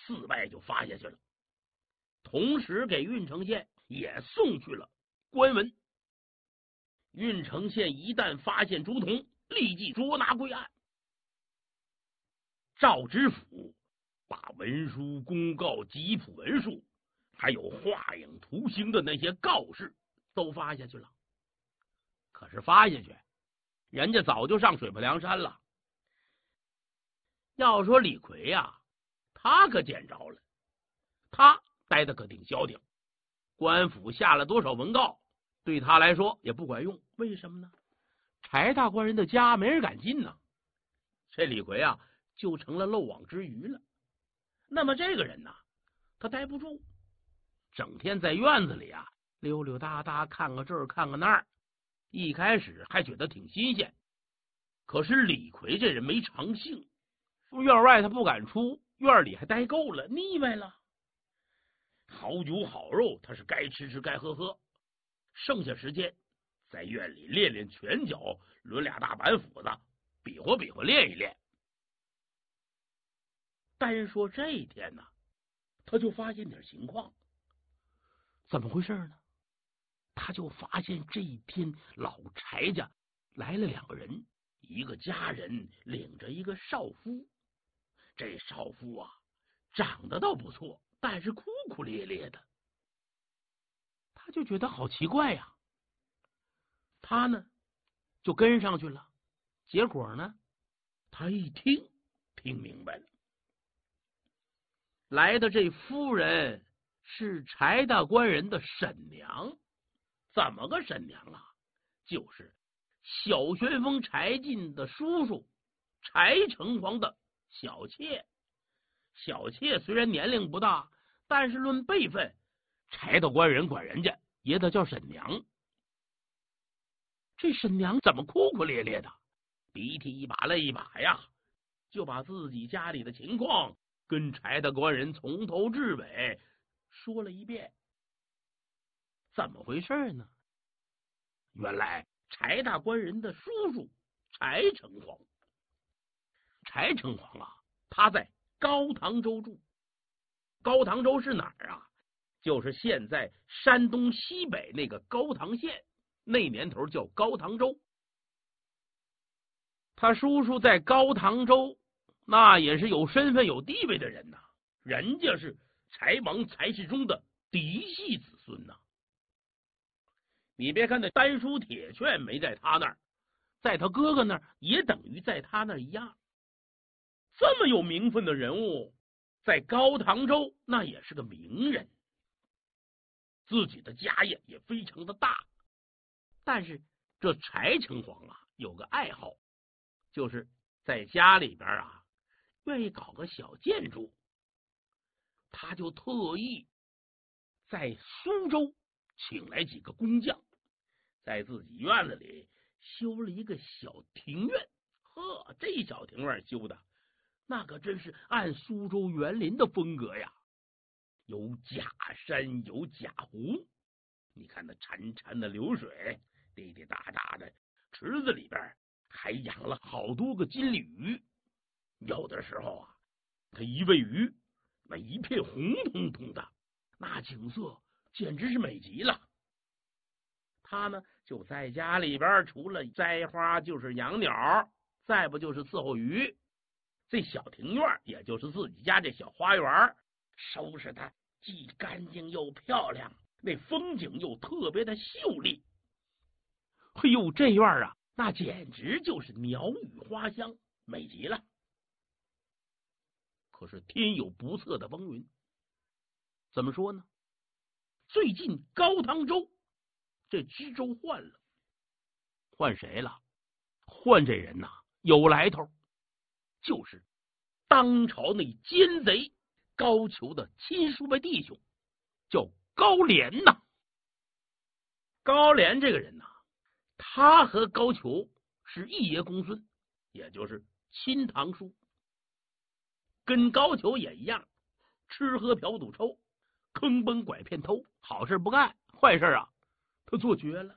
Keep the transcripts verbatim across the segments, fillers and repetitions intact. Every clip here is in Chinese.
四拜就发下去了，同时给郓城县也送去了官文。郓城县一旦发现朱仝，立即捉拿归案。赵知府把文书、公告、吉普文书，还有画影图形的那些告示都发下去了。可是发下去，人家早就上水泊梁山了。要说李逵呀、啊，他可见着了，他待的可挺消停。官府下了多少文告，对他来说也不管用。为什么呢？柴大官人的家没人敢进呢。这李逵啊，就成了漏网之鱼了。那么这个人呢，他待不住，整天在院子里啊溜溜达达，看个这儿看个那儿。一开始还觉得挺新鲜，可是李逵这人没长性，院外他不敢出，院里还待够了，腻歪了。好酒好肉他是该吃吃该喝喝，剩下时间在院里练练拳脚，抡俩大板斧子，比划比划练一练。单说这一天呢，他就发现点情况。怎么回事呢？他就发现这一天老柴家来了两个人，一个家人领着一个少妇。这少妇啊，长得倒不错，但是哭哭咧咧的。他就觉得好奇怪呀、啊，他呢就跟上去了。结果呢，他一听听明白了，来的这夫人是柴大官人的婶娘。怎么个婶娘啊？就是小旋风柴进的叔叔柴城隍的小妾。小妾虽然年龄不大，但是论辈分，柴大官人管人家也得叫婶娘。这婶娘怎么哭哭咧咧的，鼻涕一把泪一把呀，就把自己家里的情况跟柴大官人从头至尾说了一遍。怎么回事呢？原来柴大官人的叔叔柴城隍，柴城隍啊，他在高唐州住。高唐州是哪儿啊？就是现在山东西北那个高唐县，那年头叫高唐州。他叔叔在高唐州，那也是有身份有地位的人呐、啊，人家是柴王柴世忠的嫡系子孙呐、啊。你别看那丹书铁券没在他那儿，在他哥哥那儿也等于在他那儿一样。这么有名分的人物，在高唐州那也是个名人，自己的家业也非常的大。但是这柴城隍啊，有个爱好，就是在家里边啊愿意搞个小建筑。他就特意在苏州请来几个工匠，在自己院子里修了一个小庭院。呵，这小庭院修的那可真是按苏州园林的风格呀，有假山有假湖，你看那潺潺的流水，滴滴答答的，池子里边还养了好多个金鲤鱼。有的时候啊，它一喂鱼，那一片红彤彤的，那景色简直是美极了。他呢就在家里边，除了栽花就是养鸟，再不就是伺候鱼。这小庭院也就是自己家这小花园，收拾它既干净又漂亮，那风景又特别的秀丽。哎呦，这院啊，那简直就是鸟语花香，美极了。可是天有不测的风云，怎么说呢？最近高唐州这知州换了，换谁了？换这人呐、啊，有来头，就是当朝那奸贼高俅的亲叔伯弟兄，叫高廉呐。高廉这个人呐、啊，他和高俅是一爷公孙，也就是亲堂叔。跟高俅也一样，吃喝嫖赌抽，坑崩拐骗偷，好事不干，坏事啊他做绝了。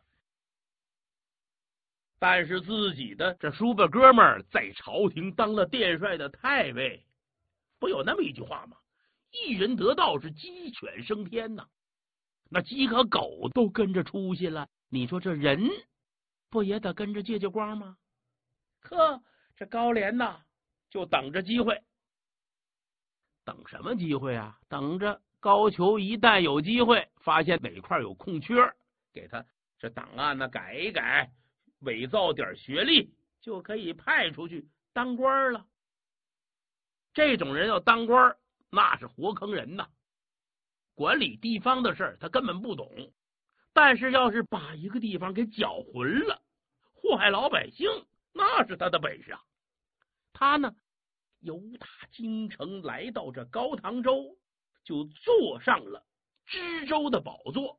但是自己的这叔伯哥们儿在朝廷当了殿帅的太尉，不有那么一句话吗？ 一人得道是鸡犬升天呐。那鸡和狗都跟着出息了，你说这人不也得跟着借借光吗？呵，这高廉呐，就等着机会。等什么机会啊？等着高俅一旦有机会，发现哪块有空缺，给他这档案呢改一改，伪造点学历，就可以派出去当官了。这种人要当官，那是活坑人呐。管理地方的事儿他根本不懂，但是要是把一个地方给搅浑了，祸害老百姓，那是他的本事啊。他呢由打京城来到这高唐州，就坐上了知州的宝座。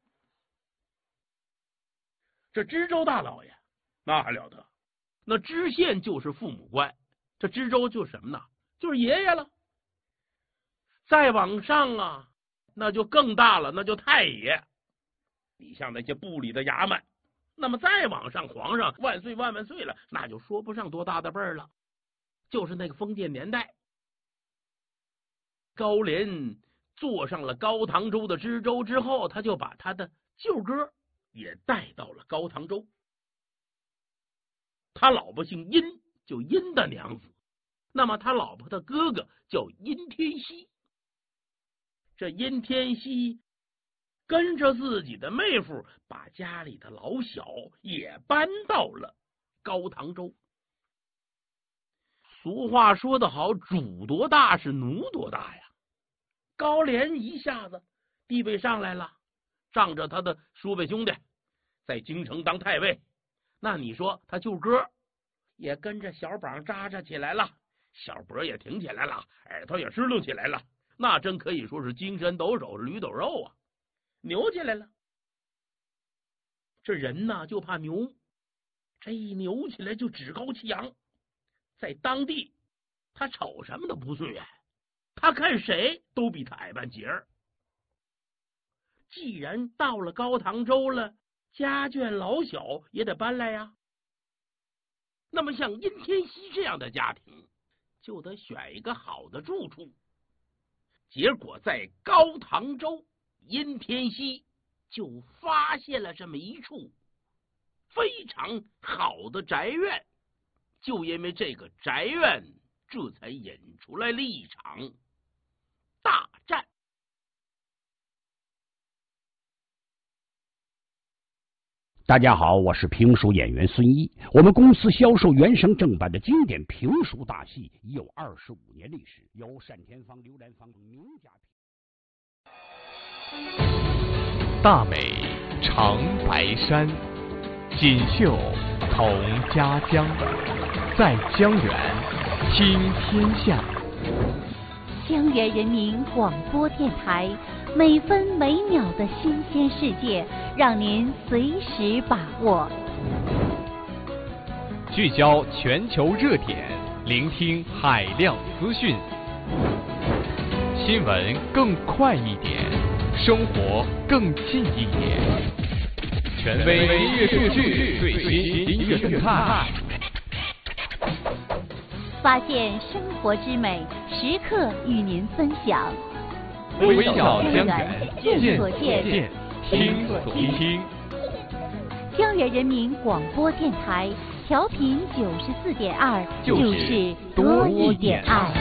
这知州大老爷那还了得，那知县就是父母官，这知州就是什么呢？就是爷爷了。再往上啊，那就更大了，那就太爷。你像那些部里的衙门，那么再往上，皇上万岁万万岁了，那就说不上多大的辈儿了。就是那个封建年代，高廉坐上了高唐州的知州之后，他就把他的舅哥也带到了高唐州。他老婆姓殷，就殷的娘子。那么他老婆的哥哥叫殷天锡。这殷天锡跟着自己的妹夫，把家里的老小也搬到了高唐州。俗话说得好，主多大是奴多大呀。高廉一下子地位上来了，仗着他的叔辈兄弟在京城当太尉，那你说他舅哥也跟着小膀扎扎起来了，小脖也挺起来了，耳朵也支棱起来了，那真可以说是精神抖擞，驴抖肉啊，牛起来了。这人呢就怕牛，这一牛起来就趾高气扬，在当地他瞅什么都不顺眼，他看谁都比他矮半截儿。既然到了高唐州了，家眷老小也得搬来呀。那么像殷天锡这样的家庭，就得选一个好的住处。结果在高唐州，殷天锡就发现了这么一处非常好的宅院。就因为这个宅院，这才引出来了一场大战。 大家好，我是评书演员孙一。我们公司销售原声正版的经典评书大戏已有二十五年历史，由单田芳、刘兰芳等名家评。 大美长白山，锦绣同家乡，在江源听天下。 江源人民广播电台，每分每秒的新鲜世界，让您随时把握。 聚焦全球热点，聆听海量资讯，新闻更快一点，生活更近一点。权威音乐数据，最新音乐动态， 发现生活之美，时刻与您分享。 微笑江源， 见所见，听所听。 江源人民广播电台，调频九十四点二，就是多一点爱。